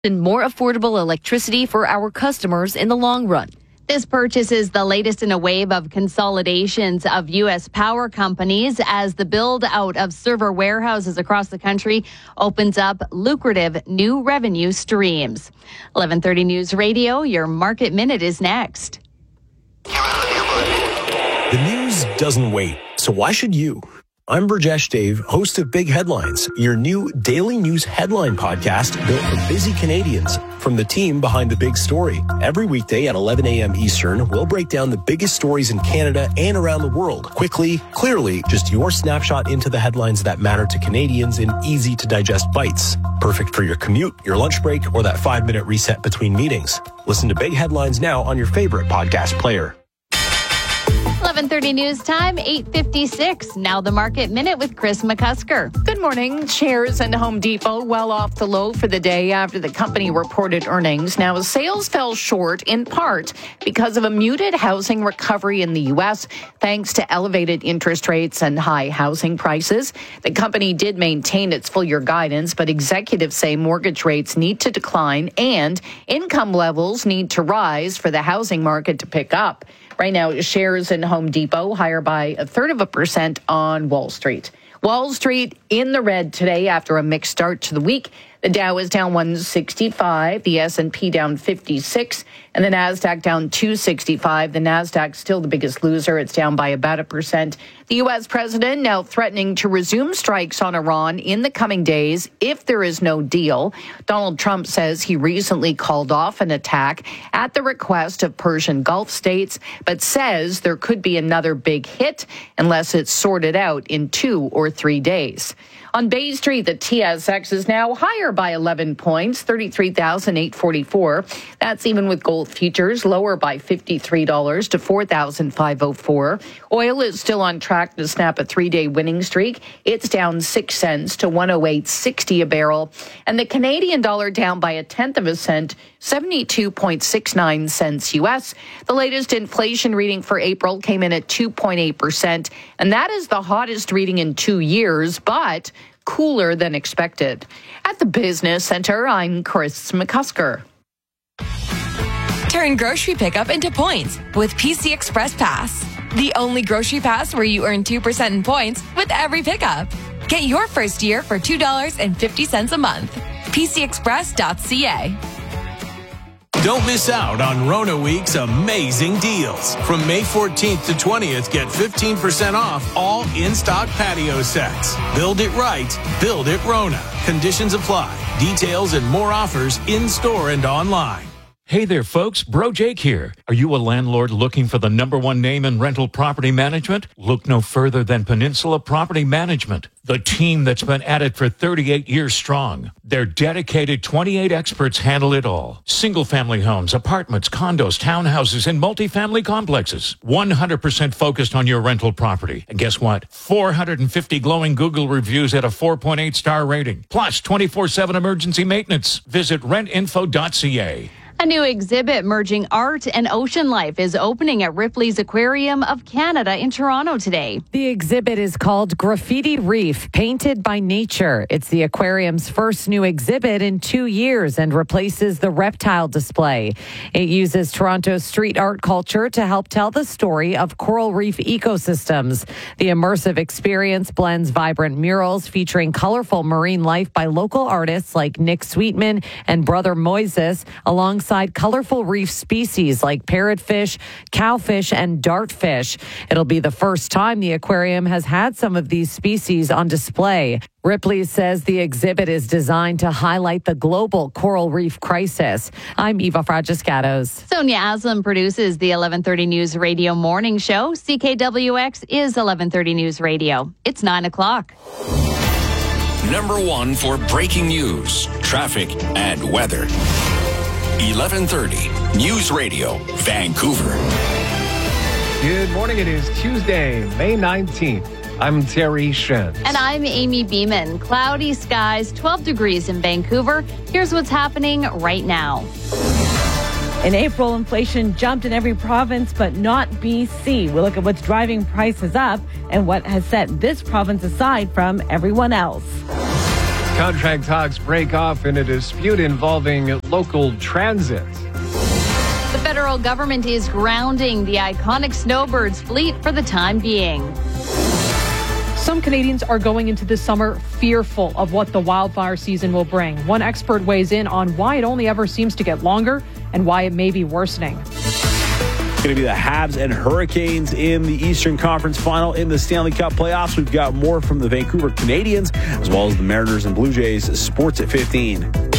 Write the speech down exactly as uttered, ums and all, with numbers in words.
and more affordable electricity for our customers in the long run. This purchase is the latest in a wave of consolidations of U S power companies as the build out of server warehouses across the country opens up lucrative new revenue streams. eleven thirty News Radio, your Market Minute is next. The news doesn't wait, so why should you? I'm Burjesh Dave, host of Big Headlines, your new daily news headline podcast built for busy Canadians. From the team behind the big story. Every weekday at eleven a.m. Eastern, we'll break down the biggest stories in Canada and around the world. Quickly, clearly, just your snapshot into the headlines that matter to Canadians in easy-to-digest bites. Perfect for your commute, your lunch break, or that five-minute reset between meetings. Listen to Big Headlines now on your favorite podcast player. eleven thirty news time, eight fifty-six. Now the Market Minute with Chris McCusker. Good morning. Shares and Home Depot well off the low for the day after the company reported earnings. Now, sales fell short in part because of a muted housing recovery in the U S, thanks to elevated interest rates and high housing prices. The company did maintain its full-year guidance, but executives say mortgage rates need to decline and income levels need to rise for the housing market to pick up. Right now, shares in Home Depot higher by a third of a percent on Wall Street. Wall Street in the red today after a mixed start to the week. The Dow is down one sixty-five, the S and P down fifty-six, and the NASDAQ down two sixty-five. The NASDAQ still the biggest loser. It's down by about a percent. The U S president now threatening to resume strikes on Iran in the coming days if there is no deal. Donald Trump says he recently called off an attack at the request of Persian Gulf states, but says there could be another big hit unless it's sorted out in two or three days. On Bay Street, the T S X is now higher by eleven points, thirty-three thousand eight hundred forty-four. That's even with gold futures lower by fifty-three dollars to four thousand five hundred four. Oil is still on track to snap a three-day winning streak. It's down six cents to one oh eight sixty a barrel. And the Canadian dollar down by a tenth of a cent, seventy-two point six nine cents U S. The latest inflation reading for April came in at two point eight percent, and that is the hottest reading in two years, but cooler than expected. At the Business Center, I'm Chris McCusker. Turn grocery pickup into points with P C Express Pass. The only grocery pass where you earn two percent in points with every pickup. Get your first year for two dollars and fifty cents a month. P C express dot c a. Don't miss out on Rona Week's amazing deals. From May fourteenth to twentieth, get fifteen percent off all in-stock patio sets. Build it right. Build it Rona. Conditions apply. Details and more offers in-store and online. Hey there, folks. Bro Jake here. Are you a landlord looking for the number one name in rental property management? Look no further than Peninsula Property Management, the team that's been at it for thirty-eight years strong. Their dedicated twenty-eight experts handle it all. Single-family homes, apartments, condos, townhouses, and multifamily complexes. one hundred percent focused on your rental property. And guess what? four hundred fifty glowing Google reviews at a four point eight star rating. Plus twenty-four seven emergency maintenance. Visit rent info dot c a. A new exhibit merging art and ocean life is opening at Ripley's Aquarium of Canada in Toronto today. The exhibit is called Graffiti Reef, Painted by Nature. It's the aquarium's first new exhibit in two years and replaces the reptile display. It uses Toronto's street art culture to help tell the story of coral reef ecosystems. The immersive experience blends vibrant murals featuring colorful marine life by local artists like Nick Sweetman and Brother Moises, alongside colorful reef species like parrotfish, cowfish, and dartfish. It'll be the first time the aquarium has had some of these species on display. Ripley says the exhibit is designed to highlight the global coral reef crisis. I'm Eva Fragiscatos. Sonia Aslam produces the eleven thirty News Radio Morning Show. C K W X is eleven thirty News Radio. It's nine o'clock. Number one for breaking news, traffic, and weather. eleven thirty News Radio, Vancouver. Good morning. It is Tuesday, May nineteenth. I'm Terry Shen. And I'm Amy Beeman. Cloudy skies, twelve degrees in Vancouver. Here's what's happening right now. In April, inflation jumped in every province, but not B C. We'll look at what's driving prices up and what has set this province aside from everyone else. Contract talks break off in a dispute involving local transit. The federal government is grounding the iconic snowbirds fleet for the time being. Some Canadians are going into this summer fearful of what the wildfire season will bring. One expert weighs in on why it only ever seems to get longer and why it may be worsening. It's going to be the Habs and Hurricanes in the Eastern Conference Final in the Stanley Cup playoffs. We've got more from the Vancouver Canadians as well as the Mariners and Blue Jays. Sports at fifteen.